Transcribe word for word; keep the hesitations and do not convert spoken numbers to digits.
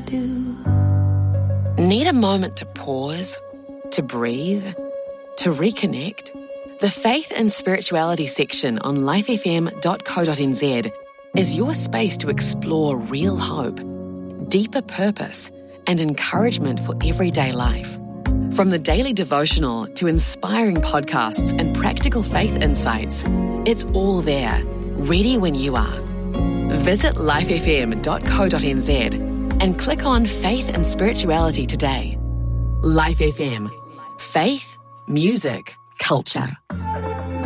do. Need a moment to pause, to breathe, to reconnect? The Faith and Spirituality section on life f m dot co dot n z is your space to explore real hope, deeper purpose, and encouragement for everyday life. From the daily devotional to inspiring podcasts and practical faith insights, it's all there, ready when you are. Visit life f m dot co dot n z and click on Faith and Spirituality today. Life F M. Faith, music, culture.